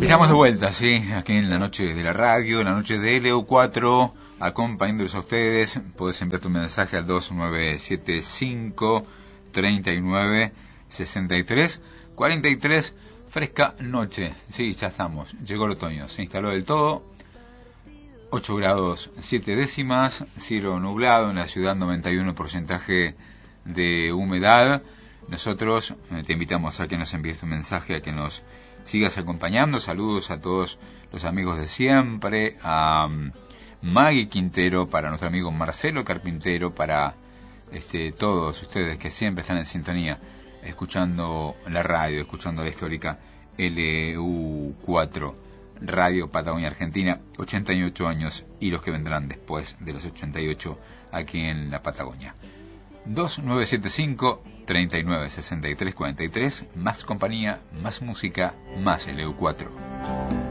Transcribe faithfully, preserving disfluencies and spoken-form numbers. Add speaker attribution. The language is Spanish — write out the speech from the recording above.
Speaker 1: Estamos de vuelta, sí, aquí en la noche de la radio, en la noche de L U cuatro, acompañándolos a ustedes. Podés enviar tu mensaje al dos nueve siete cinco, treinta y nueve, sesenta y tres, cuarenta y tres. Fresca noche, sí, ya estamos, llegó el otoño, se instaló del todo. ocho grados siete décimas, cielo nublado en la ciudad, noventa y uno por ciento de humedad. Nosotros eh, te invitamos a que nos envíes tu mensaje, a que nos sigas acompañando. Saludos a todos los amigos de siempre, a um, Maggie Quintero, para nuestro amigo Marcelo Carpintero, para este, todos ustedes que siempre están en sintonía, escuchando la radio, escuchando la histórica L U cuatro, Radio Patagonia Argentina, ochenta y ocho años y los que vendrán después de los ochenta y ocho aquí en la Patagonia. dos nueve siete cinco, treinta y nueve, sesenta y tres, cuarenta y tres, más compañía, más música, más L U cuatro.